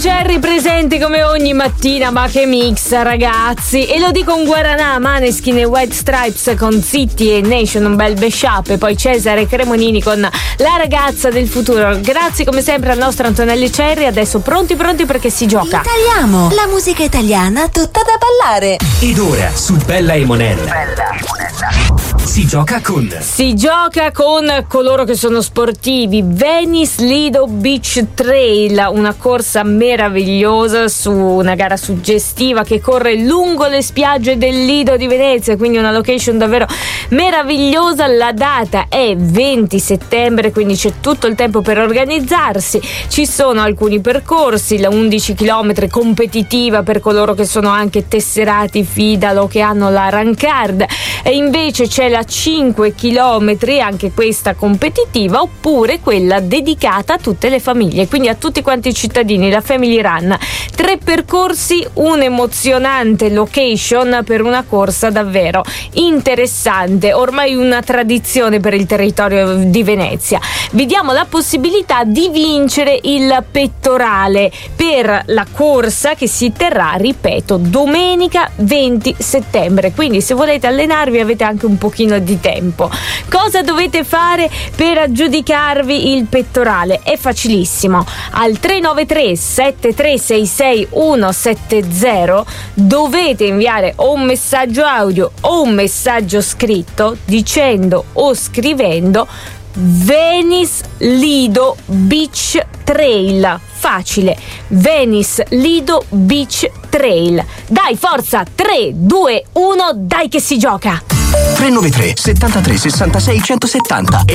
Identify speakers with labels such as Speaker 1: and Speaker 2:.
Speaker 1: Cherry presenti come ogni mattina, ma che mix ragazzi, e lo dico con Guaranà, Maneskin e White Stripes con Zitti e Nation, un bel mashup, e poi Cesare Cremonini con La ragazza del futuro. Grazie come sempre al nostro Antonello Cherry. Adesso pronti perché si gioca.
Speaker 2: Italiamo, la musica italiana tutta da ballare.
Speaker 3: Ed ora su Bella e Monella si gioca con
Speaker 1: coloro che sono sportivi. Venice Lido Beach Trail, una corsa meravigliosa su una gara suggestiva che corre lungo le spiagge del Lido di Venezia, quindi una location davvero meravigliosa. La data è 20 settembre, quindi c'è tutto il tempo per organizzarsi. Ci sono alcuni percorsi, la 11 km competitiva per coloro che sono anche tesserati Fidalo, che hanno la Run Card, e invece c'è la 5 km, anche questa competitiva, oppure quella dedicata a tutte le famiglie, quindi a tutti quanti i cittadini, la Family Run. 3 percorsi, un'emozionante location per una corsa davvero interessante, ormai una tradizione per il territorio di Venezia. Vi diamo la possibilità di vincere il pettorale per la corsa che si terrà, ripeto, domenica 20 settembre, quindi se volete allenarvi avete anche un pochino di tempo. Cosa dovete fare per aggiudicarvi il pettorale? È facilissimo. Al 393 7366 170 dovete inviare o un messaggio audio o un messaggio scritto dicendo o scrivendo Venice Lido Beach Trail. Facile, Venice Lido Beach Trail. Dai, forza, 3, 2, 1, dai che si gioca.
Speaker 3: 393 73 66 170